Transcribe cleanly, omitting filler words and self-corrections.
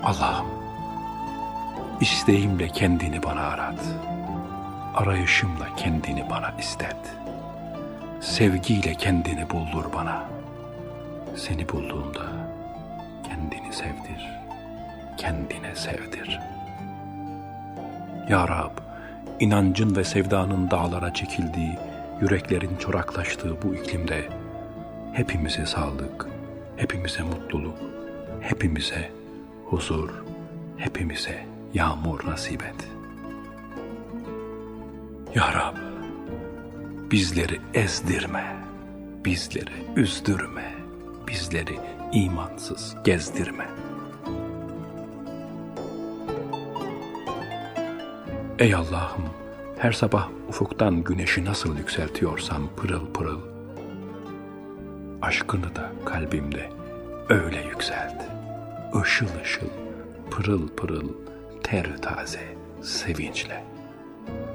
Allah'ım, isteğimle kendini bana arat, arayışımla kendini bana istet, sevgiyle kendini buldur bana. Seni bulduğumda kendini sevdir, kendine sevdir. Ya Rab, inancın ve sevdanın dağlara çekildiği, yüreklerin çoraklaştığı bu iklimde hepimize sağlık, hepimize mutluluk, hepimize huzur, hepimize yağmur nasip et. Ya Rab, bizleri ezdirme, bizleri üzdürme, bizleri imansız gezdirme. Ey Allah'ım, her sabah ufuktan güneşi nasıl yükseltiyorsam pırıl pırıl, aşkını da kalbimde öyle yükselt. Işıl ışıl, pırıl pırıl, ter taze, sevinçle.